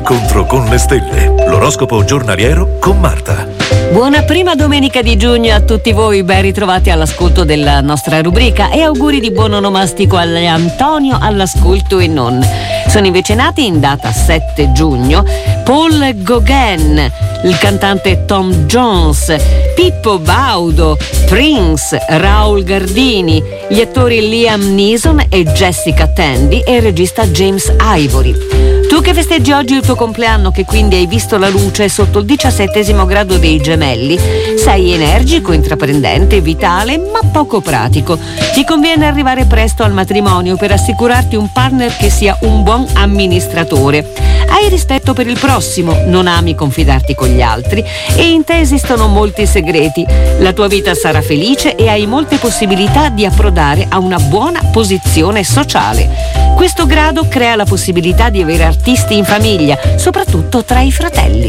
L'incontro con le stelle. L'oroscopo giornaliero con Marta. Buona prima domenica di giugno a tutti voi, ben ritrovati all'ascolto della nostra rubrica e auguri di buon onomastico all'Antonio all'ascolto e non. Sono invece nati in data 7 giugno Paul Gauguin, il cantante Tom Jones, Pippo Baudo, Prince, Raul Gardini, gli attori Liam Neeson e Jessica Tandy e il regista James Ivory. Tu che festeggi oggi il tuo compleanno, che quindi hai visto la luce sotto il 17° grado dei Gemelli, sei energico, intraprendente, vitale, ma poco pratico. Ti conviene arrivare presto al matrimonio per assicurarti un partner che sia un buon amministratore. Hai rispetto per il prossimo, non ami confidarti con gli altri e in te esistono molti segreti. La tua vita sarà felice e hai molte possibilità di approdare a una buona posizione sociale. Questo grado crea la possibilità di avere artisti in famiglia, soprattutto tra i fratelli.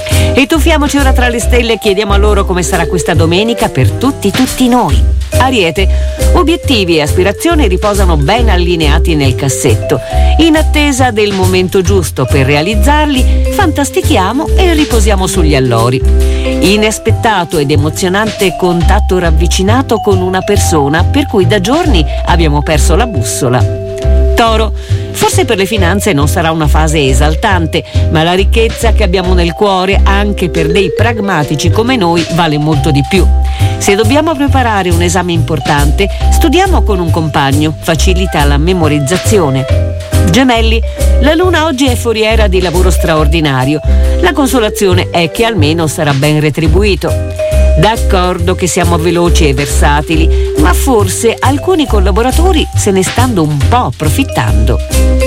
E tuffiamoci ora tra le stelle e chiediamo a loro come sarà questa domenica per tutti noi. Ariete, obiettivi e aspirazioni riposano ben allineati nel cassetto. In attesa del momento giusto per realizzarli, fantastichiamo e riposiamo sugli allori. Inaspettato ed emozionante contatto ravvicinato con una persona per cui da giorni abbiamo perso la bussola. Toro, forse per le finanze non sarà una fase esaltante, ma la ricchezza che abbiamo nel cuore, anche per dei pragmatici come noi, vale molto di più. Se dobbiamo preparare un esame importante, studiamo con un compagno, facilita la memorizzazione. Gemelli, la luna oggi è foriera di lavoro straordinario. La consolazione è che almeno sarà ben retribuito. D'accordo che siamo veloci e versatili, ma forse alcuni collaboratori se ne stanno un po' approfittando.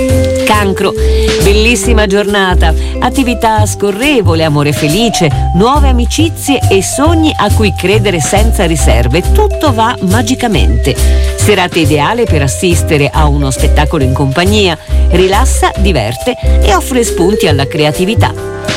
Cancro, bellissima giornata, attività scorrevole, amore felice, nuove amicizie e sogni a cui credere senza riserve, tutto va magicamente. Serata ideale per assistere a uno spettacolo in compagnia, rilassa, diverte e offre spunti alla creatività.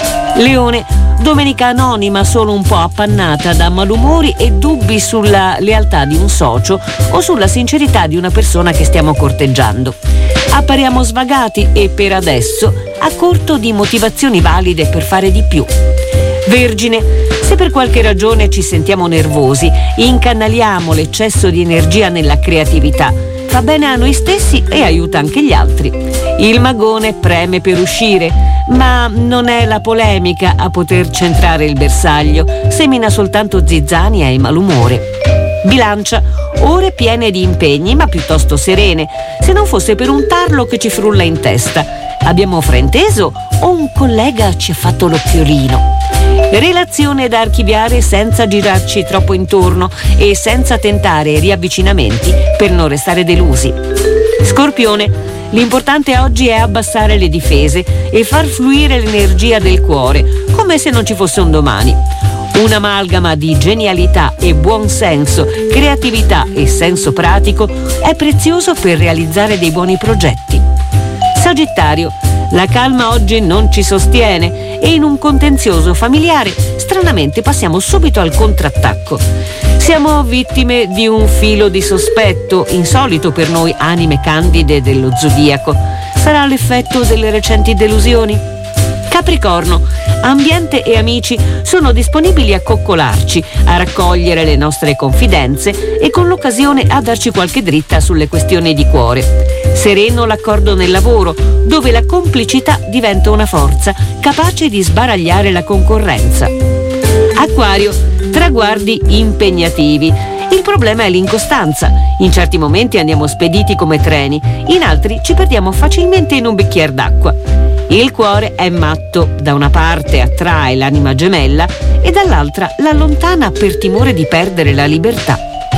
Leone, domenica anonima solo un po' appannata da malumori e dubbi sulla lealtà di un socio o sulla sincerità di una persona che stiamo corteggiando. Appariamo svagati e per adesso a corto di motivazioni valide per fare di più. Vergine, se per qualche ragione ci sentiamo nervosi, incannaliamo l'eccesso di energia nella creatività. Fa bene a noi stessi e aiuta anche gli altri. Il magone preme per uscire, ma non è la polemica a poter centrare il bersaglio, semina soltanto zizzania e malumore. Bilancia, ore piene di impegni ma piuttosto serene, se non fosse per un tarlo che ci frulla in testa. Abbiamo frainteso o un collega ci ha fatto l'occhiolino? Relazione da archiviare senza girarci troppo intorno e senza tentare riavvicinamenti per non restare delusi. Scorpione, l'importante oggi è abbassare le difese e far fluire l'energia del cuore, come se non ci fosse un domani. Un'amalgama di genialità e buon senso, creatività e senso pratico è prezioso per realizzare dei buoni progetti. Sagittario, la calma oggi non ci sostiene e in un contenzioso familiare stranamente passiamo subito al contrattacco. Siamo vittime di un filo di sospetto, insolito per noi anime candide dello zodiaco. Sarà l'effetto delle recenti delusioni? Capricorno, ambiente e amici sono disponibili a coccolarci, a raccogliere le nostre confidenze e con l'occasione a darci qualche dritta sulle questioni di cuore. Sereno l'accordo nel lavoro, dove la complicità diventa una forza capace di sbaragliare la concorrenza. Acquario, traguardi impegnativi. Il problema è l'incostanza. In certi momenti andiamo spediti come treni, in altri ci perdiamo facilmente in un bicchiere d'acqua. Il cuore è matto, da una parte attrae l'anima gemella e dall'altra l'allontana per timore di perdere la libertà.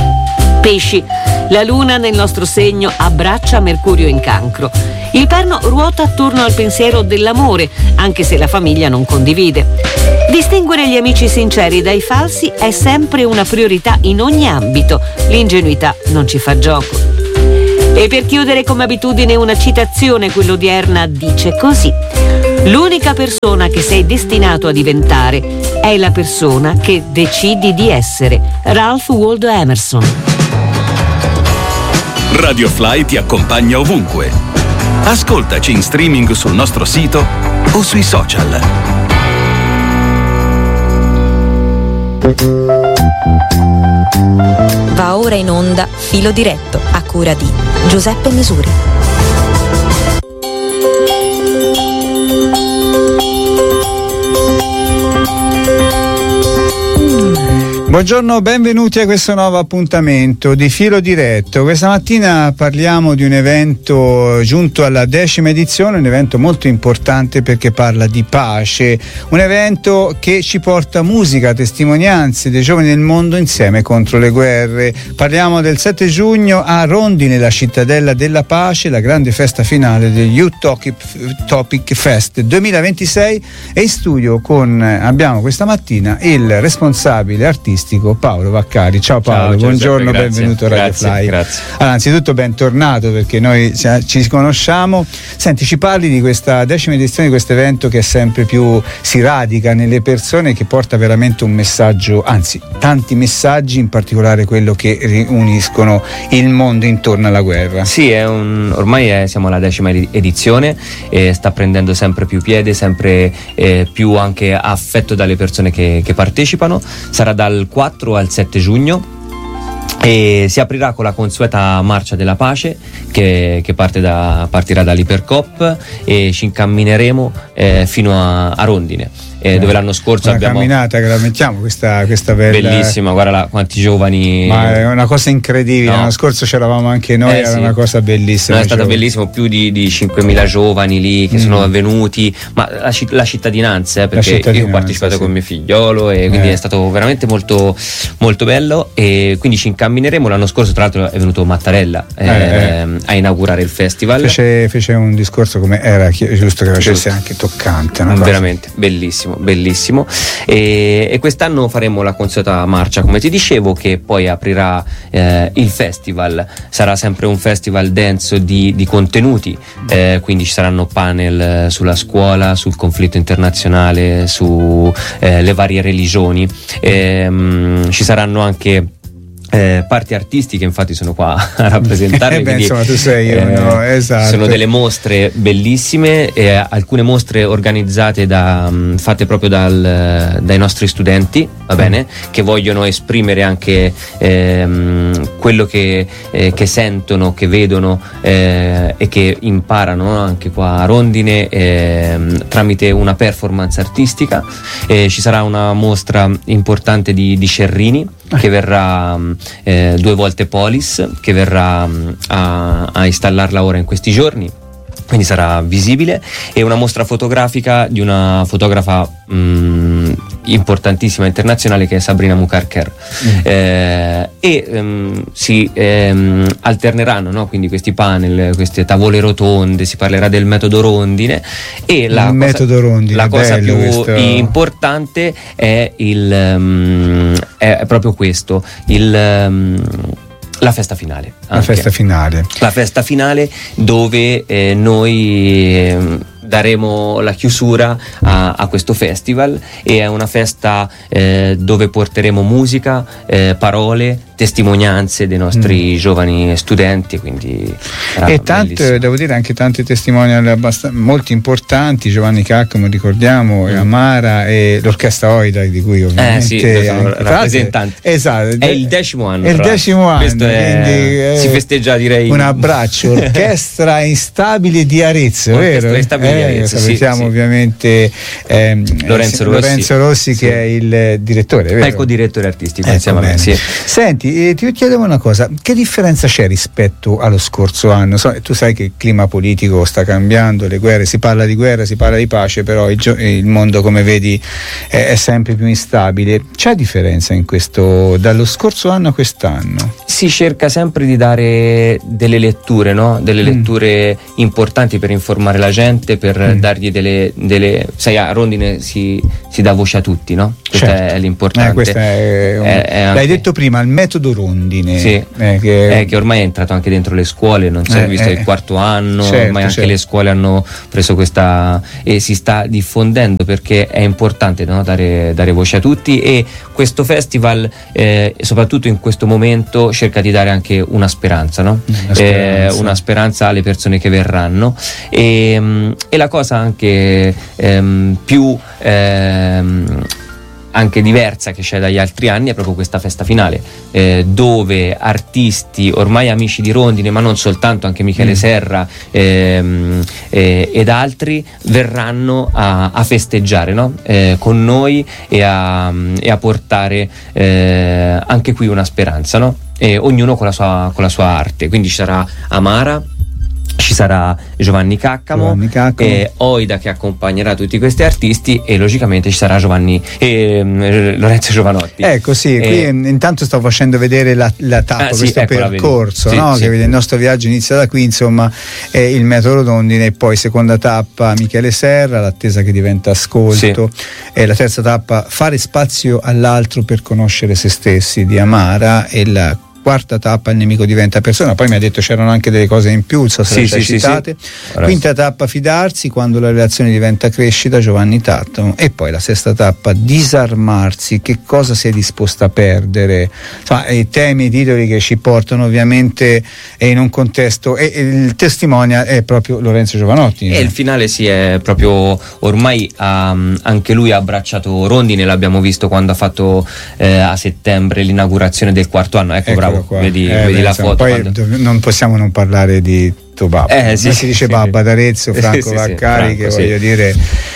Pesci, la luna nel nostro segno abbraccia Mercurio in Cancro. Il perno ruota attorno al pensiero dell'amore, anche se la famiglia non condivide. Distinguere gli amici sinceri dai falsi è sempre una priorità in ogni ambito. L'ingenuità non ci fa gioco. E per chiudere come abitudine una citazione, quella odierna dice così: l'unica persona che sei destinato a diventare è la persona che decidi di essere. Ralph Waldo Emerson. Radio Fly ti accompagna ovunque. Ascoltaci in streaming sul nostro sito o sui social. Va ora in onda Filo Diretto, a cura di Giuseppe Misuri. Buongiorno, benvenuti a questo nuovo appuntamento di Filo Diretto. Questa mattina parliamo di un evento giunto alla 10ª edizione, un evento molto importante perché parla di pace, un evento che ci porta musica, testimonianze dei giovani del mondo insieme contro le guerre. Parliamo del 7 giugno a Rondine, la cittadella della pace, la grande festa finale del Youth Topic Fest 2026, e in studio abbiamo questa mattina il responsabile artistico Paolo Vaccari. Ciao Paolo, ciao, buongiorno, Giuseppe, benvenuto a Radio Fly. Grazie. Allora, anzitutto bentornato, perché noi ci conosciamo. Senti, ci parli di questa 10ª edizione di questo evento che sempre più si radica nelle persone, che porta veramente un messaggio, anzi tanti messaggi, in particolare quello che riuniscono il mondo intorno alla guerra. Sì, ormai siamo alla 10ª edizione e sta prendendo sempre più piede, sempre più anche affetto dalle persone che partecipano. Sarà dal 4 al 7 giugno e si aprirà con la consueta Marcia della Pace che partirà dall'Ipercop e ci incammineremo fino a Rondine. Dove l'anno scorso una abbiamo camminata che la mettiamo questa bella, bellissima, guarda quanti giovani, ma è una cosa incredibile, no? L'anno scorso c'eravamo anche noi, era sì, una cosa bellissima. è stato bellissimo, più di 5.000 giovani lì che sono venuti, ma la cittadinanza, perché io ho partecipato con mio figliolo e quindi è stato veramente molto, molto bello, e quindi ci incammineremo. L'anno scorso tra l'altro è venuto Mattarella a inaugurare il festival, fece un discorso come era giusto che facesse, anche toccante, veramente bellissimo. E quest'anno faremo la consueta marcia, come ti dicevo, che poi aprirà il festival. Sarà sempre un festival denso di contenuti, quindi ci saranno panel sulla scuola, sul conflitto internazionale, su le varie religioni, ci saranno anche parti artistiche, infatti sono qua a rappresentarle. Quindi, insomma, tu sei uno, esatto. Sono delle mostre bellissime, alcune mostre organizzate fatte proprio dai nostri studenti, va bene, che vogliono esprimere anche quello che sentono, che vedono e che imparano anche qua a Rondine tramite una performance artistica. Ci sarà una mostra importante di Cerrini che verrà 2 volte Polis, che verrà a installarla ora in questi giorni, quindi sarà visibile, e una mostra fotografica di una fotografa importantissima internazionale che è Sabrina Mukherjee, si alterneranno, no? Quindi questi panel, queste tavole rotonde, si parlerà del metodo Rondine, e la cosa più importante è proprio questo, la festa finale. La festa finale dove noi daremo la chiusura a questo festival, e è una festa dove porteremo musica, parole, testimonianze dei nostri giovani studenti, quindi e tante, devo dire, anche tanti testimonial molto importanti. Giovanni Caccamo, ricordiamo, e Amara, e l'orchestra Oida, di cui ovviamente rappresentanti. Esatto, è il 10° anno. È il 10° anno, quindi si festeggia, direi. Un abbraccio. Orchestra Instabile di Arezzo, vero? Salutiamo ovviamente Lorenzo Rossi, che è il direttore, vero? Ecco, direttore artistico insieme a me. Sì. Senti, ti chiedevo una cosa: che differenza c'è rispetto allo scorso anno? Tu sai che il clima politico sta cambiando, le guerre, si parla di guerra, si parla di pace, però il mondo, come vedi, è sempre più instabile. C'è differenza in questo dallo scorso anno a quest'anno? Si cerca sempre di dare delle letture, no? Delle letture importanti per informare la gente, per dargli delle sai, a Rondine si dà voce a tutti, no? Questo è l'importante. L'hai detto prima, il metodo metodo Rondine, sì, che ormai è entrato anche dentro le scuole, non si è visto il quarto anno, certo, ormai anche certo. le scuole hanno preso questa e si sta diffondendo, perché è importante, no, dare voce a tutti, e questo festival soprattutto in questo momento cerca di dare anche una speranza, no? Una speranza alle persone che verranno, e la cosa anche più anche diversa che c'è dagli altri anni è proprio questa festa finale, dove artisti ormai amici di Rondine, ma non soltanto, anche Michele Serra ed altri verranno a festeggiare, no? Con noi e a portare anche qui una speranza, no? Ognuno con la sua arte. Quindi ci sarà Amara, ci sarà Giovanni Caccamo, e Oida che accompagnerà tutti questi artisti, e logicamente ci sarà Lorenzo Giovanotti. Ecco, sì, qui intanto sto facendo vedere la tappa, questo percorso, sì, no? Sì. Che il nostro viaggio inizia da qui, insomma, è il metodo Rondine, e poi seconda tappa Michele Serra, l'attesa che diventa ascolto, e la terza tappa Fare spazio all'altro per conoscere se stessi di Amara, e la quarta tappa Il nemico diventa persona. Poi mi ha detto c'erano anche delle cose in più, so se le citate. Quinta tappa Fidarsi, quando la relazione diventa crescita, Giovanni Tatto. E poi la sesta tappa Disarmarsi, che cosa sei disposta a perdere. Insomma, i temi, i titoli che ci portano ovviamente in un contesto, e il testimonia è proprio Lorenzo Giovanotti. E il finale è proprio, ormai anche lui ha abbracciato Rondine, l'abbiamo visto quando ha fatto a settembre l'inaugurazione del quarto anno. Ecco, bravo. Vedi la foto. Poi non possiamo non parlare di tuo babbo. Sì, si dice babba d'Arezzo, Franco Vaccari, Franco, che voglio dire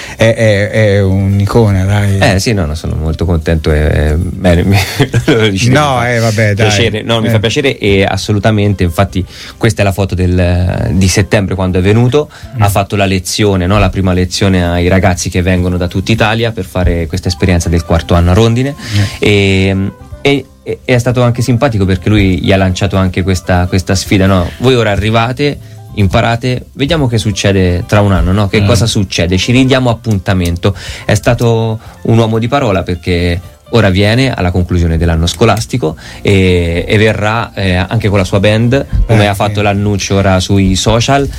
è un'icona, dai. No, sono molto contento, bene, vabbè, dai. Piacere, no, mi fa piacere, e assolutamente, infatti questa è la foto di settembre, quando è venuto, ha fatto la lezione, no? La prima lezione ai ragazzi che vengono da tutta Italia per fare questa esperienza del quarto anno a Rondine, e è stato anche simpatico, perché lui gli ha lanciato anche questa sfida, no? Voi ora arrivate, imparate, vediamo che succede tra un anno, no? Che cosa succede, ci ridiamo appuntamento. È stato un uomo di parola, perché ora viene alla conclusione dell'anno scolastico e verrà anche con la sua band, come ha fatto l'annuncio ora sui social,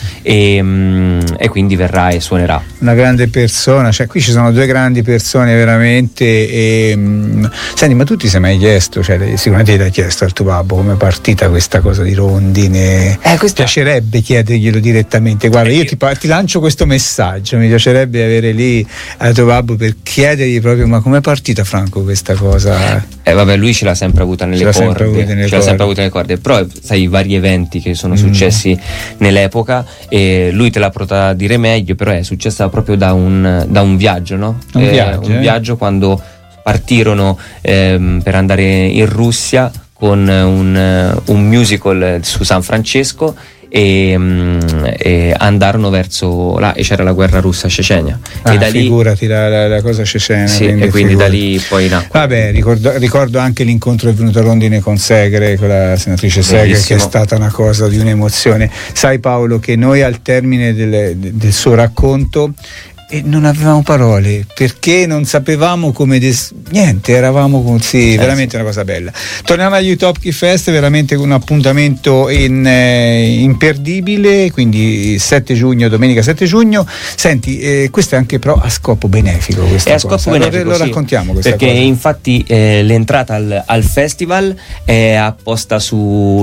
e quindi verrà e suonerà. Una grande persona, cioè qui ci sono due grandi persone veramente. Senti, ma tu ti sei mai chiesto, sicuramente ti hai chiesto al tuo babbo come è partita questa cosa di Rondine? Piacerebbe chiederglielo direttamente. Guarda, io ti lancio questo messaggio, mi piacerebbe avere lì al tuo babbo per chiedergli proprio: ma com'è partita, Franco, questa cosa? Vabbè, lui ce l'ha sempre avuta nelle corde, però sai, i vari eventi che sono successi nell'epoca, e lui te la potrà dire meglio, però è successa proprio da un viaggio, no? Un viaggio quando partirono per andare in Russia con un musical su San Francesco, e andarono verso là, e c'era la guerra russa a Cecenia, e da lì figurati la cosa cecena, e quindi da lì poi nacque. Vabbè, ricordo anche l'incontro è venuto a Rondine con Segre, con la senatrice Segre, che è stata una cosa di un'emozione. Sai, Paolo, che noi al termine del suo racconto e non avevamo parole, perché non sapevamo come niente, eravamo così, veramente una cosa bella. Torniamo agli Utopia Fest, veramente un appuntamento imperdibile, quindi domenica 7 giugno. Senti, questo è anche però a scopo benefico, questa cosa. Scopo benefico, lo raccontiamo questa perché cosa. Infatti l'entrata al festival è apposta su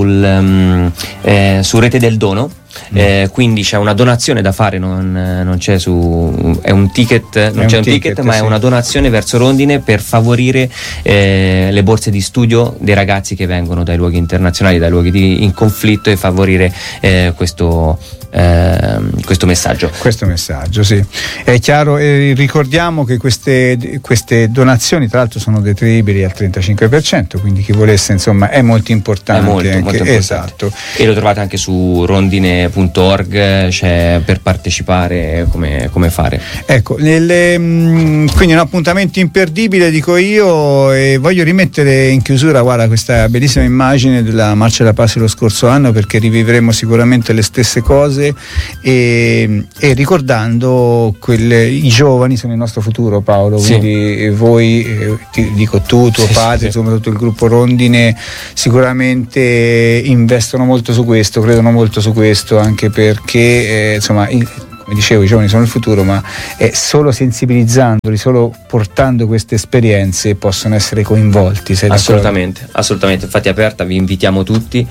Rete del Dono. Quindi c'è una donazione da fare, non c'è è un ticket, non c'è un ticket, ma è una donazione verso Rondine per favorire le borse di studio dei ragazzi che vengono dai luoghi internazionali, dai luoghi in conflitto, e favorire questo messaggio. Questo messaggio, sì. È chiaro, ricordiamo che queste donazioni tra l'altro sono detraibili al 35%, quindi chi volesse, insomma, è molto importante. Molto importante. Esatto. E lo trovate anche su Rondine rondine.org c'è per partecipare come fare. Ecco, quindi un appuntamento imperdibile, dico io, e voglio rimettere in chiusura, guarda, questa bellissima immagine della Marcia della Pace lo scorso anno, perché rivivremo sicuramente le stesse cose e ricordando i giovani sono il nostro futuro, Paolo, quindi voi, ti dico tu, tuo padre, insomma tutto il gruppo Rondine sicuramente investono molto su questo, credono molto su questo, anche perché insomma come dicevo, i giovani sono il futuro, ma è solo sensibilizzandoli, solo portando queste esperienze possono essere coinvolti. Assolutamente, infatti Aperta vi invitiamo tutti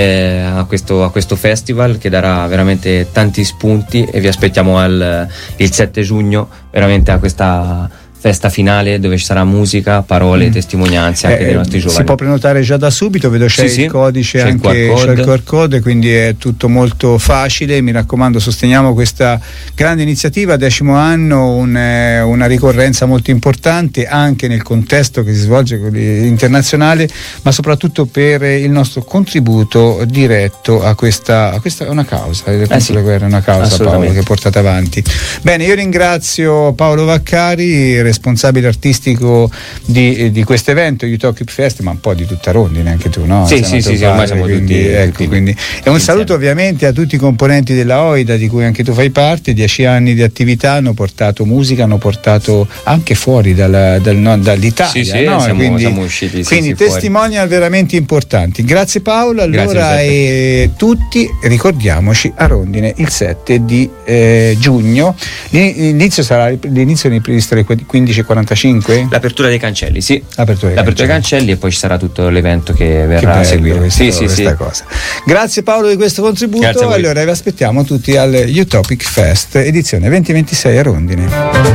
a questo festival che darà veramente tanti spunti, e vi aspettiamo il 7 giugno veramente a questa festa finale dove ci sarà musica, parole, testimonianze anche dei nostri giovani. Si può prenotare già da subito, vedo c'è il codice, c'è anche il QR code, quindi è tutto molto facile. Mi raccomando, sosteniamo questa grande iniziativa, 10° anno, una ricorrenza molto importante anche nel contesto che si svolge internazionale, ma soprattutto per il nostro contributo diretto a questa è una causa, la guerra è una causa, Paolo, che portate avanti. Bene, io ringrazio Paolo Vaccari, responsabile artistico di questo evento, Utopia Fest, ma un po' di tutta Rondine anche tu, no? Sì, ormai siamo tutti. Quindi. E un saluto ovviamente a tutti i componenti della OIDA, di cui anche tu fai parte. 10 anni di attività hanno portato musica, hanno portato anche fuori dall'Italia, no? Siamo usciti. Quindi testimonial veramente importanti. Grazie Paolo. Allora, tutti ricordiamoci a Rondine il 7 di giugno. L'inizio è previsto alle 15:45? L'apertura dei cancelli, sì. L'apertura dei cancelli, e poi ci sarà tutto l'evento che verrà a seguire. Questa cosa. Grazie Paolo di questo contributo. Allora vi aspettiamo tutti al Utopic Fest edizione 2026 a Rondine.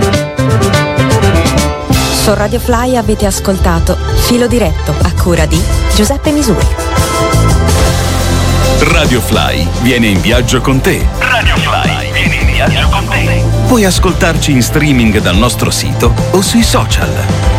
Su Radio Fly avete ascoltato Filo Diretto a cura di Giuseppe Misuri. Radio Fly viene in viaggio con te. Radio Fly viene in viaggio con te. Puoi ascoltarci in streaming dal nostro sito o sui social.